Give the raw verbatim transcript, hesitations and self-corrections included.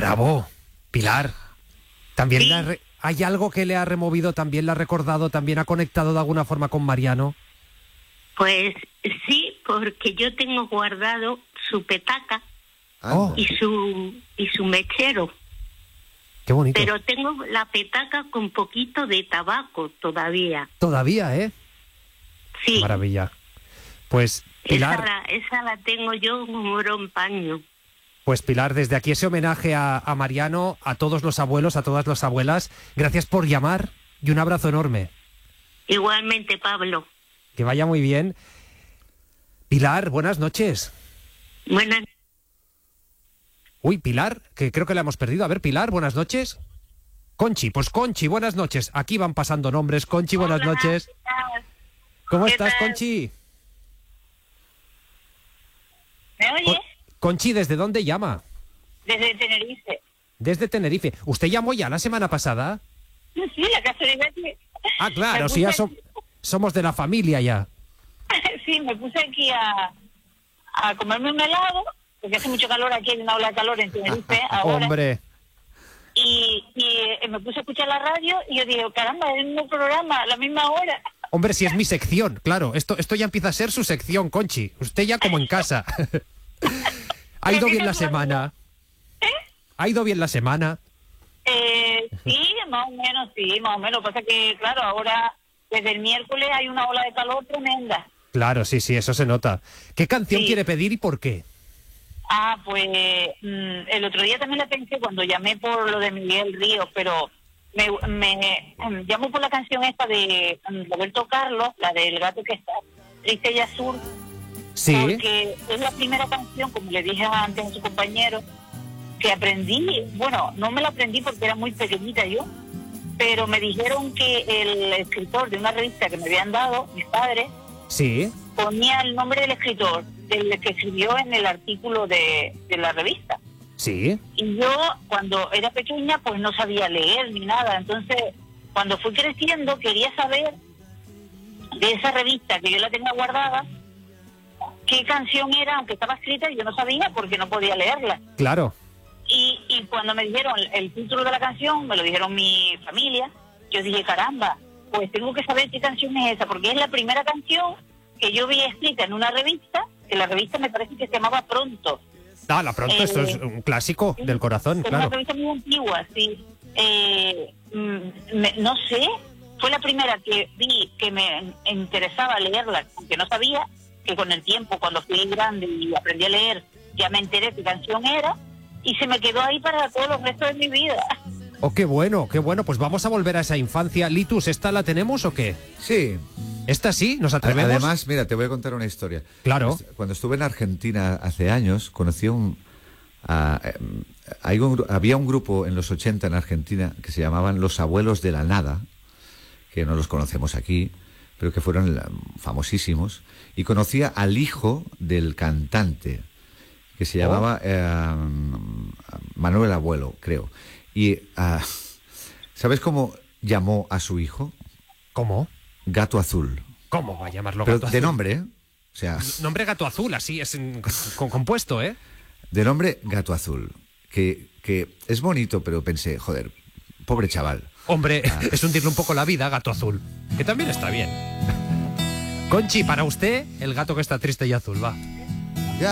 Bravo, Pilar. También Sí. le ha re- hay algo que le ha removido, también le ha recordado, también ha conectado de alguna forma con Mariano. Pues sí, porque yo tengo guardado su petaca Oh. y su y su mechero, Qué bonito. pero tengo la petaca con poquito de tabaco todavía. Todavía, ¿eh? Sí, Maravilla. Pues Pilar, esa, la, esa la tengo yo como oro en paño. pues Pilar, desde aquí ese homenaje a, a Mariano, a todos los abuelos, a todas las abuelas. Gracias por llamar y un abrazo enorme. Igualmente, Pablo. Que vaya muy bien. Pilar, buenas noches. Buenas. Uy, Pilar, que creo que la hemos perdido. A ver, Pilar, buenas noches. Conchi, pues Conchi, buenas noches. Aquí van pasando nombres. Conchi, buenas Hola, noches. ¿qué tal? ¿Cómo ¿Qué estás, tal? Conchi? ¿Me Con- oyes? Conchi, ¿desde dónde llama? Desde Tenerife. Desde Tenerife. ¿Usted llamó ya la semana pasada? Sí, la casualidad que... Ah, claro, Me sí, ya puse som- somos de la familia ya. Sí, me puse aquí a, a comerme un helado, porque hace mucho calor aquí, hay una ola de calor en Tenerife ahora. Hombre, Y, y eh, me puse a escuchar la radio y yo digo, caramba, es el mismo programa, a la misma hora. hombre, si es mi sección, claro. Esto, esto ya empieza a ser su sección, Conchi. Usted ya como en casa. ¿Ha ido bien la semana? ¿Ha ido bien la semana? Eh, sí, más o menos, sí, más o menos. Lo que pasa es que, claro, ahora, desde el miércoles hay una ola de calor tremenda. Claro, sí, sí, eso se nota. ¿Qué canción Sí. quiere pedir y por qué? Ah, pues mm, el otro día también la pensé cuando llamé por lo de Miguel Ríos, pero me, me mm, llamo por la canción esta de mm, Roberto Carlos, la del gato que está triste y azul, Sí, porque es la primera canción, como le dije antes a su compañero, que aprendí. Bueno, no me la aprendí porque era muy pequeñita yo, pero me dijeron que el escritor de una revista que me habían dado, mis padres, sí, ponía el nombre del escritor, del que escribió en el artículo de, de la revista. sí. Y yo, cuando era pequeña, pues no sabía leer ni nada. Entonces, cuando fui creciendo, quería saber de esa revista que yo la tenía guardada, qué canción era, aunque estaba escrita, y yo no sabía porque no podía leerla. Claro. Y, y cuando me dijeron el título de la canción, me lo dijeron mi familia, yo dije, caramba, pues tengo que saber qué canción es esa, porque es la primera canción que yo vi escrita en una revista, que la revista me parece que se llamaba Pronto. Ah, la pronto, Eh, esto es un clásico del corazón, Es claro. una revista muy antigua, sí. Eh, mm, me- no sé, fue la primera que vi que me interesaba leerla, aunque no sabía, que con el tiempo, cuando fui grande y aprendí a leer, ya me enteré qué canción era, y se me quedó ahí para todos los restos de mi vida. Oh, qué bueno, qué bueno. Pues vamos a volver a esa infancia. Litus, ¿esta la tenemos o qué? Sí. ¿Esta sí? ¿Nos atrevemos? Además, mira, te voy a contar una historia. Claro. Cuando estuve en Argentina hace años, conocí un... a- eh, hay un gru- había un grupo en los ochenta en Argentina que se llamaban Los Abuelos de la Nada, que no los conocemos aquí, pero que fueron la- famosísimos. Y conocía al hijo del cantante, que se llamaba eh, Manuel Abuelo, creo. Y ah, ¿sabes cómo llamó a su hijo? ¿Cómo? Gato Azul. ¿Cómo va a llamarlo Pero gato de azul? nombre, ¿eh? O sea, Nombre gato azul, así es en- con, compuesto, ¿eh? de nombre Gato Azul. Que, que es bonito, pero pensé, joder, pobre chaval. Hombre, es hundirle un poco la vida, gato azul. Que también está bien. Conchi, para usted, el gato que está triste y azul, va.